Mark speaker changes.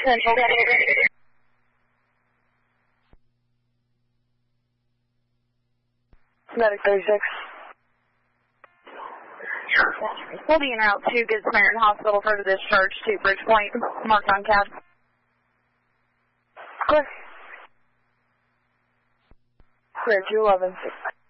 Speaker 1: Central. Medic 36.
Speaker 2: We'll be en route to Good Samaritan Hospital for the discharge to Bridgepoint, marked on CAD.
Speaker 1: Clear. Clear 211.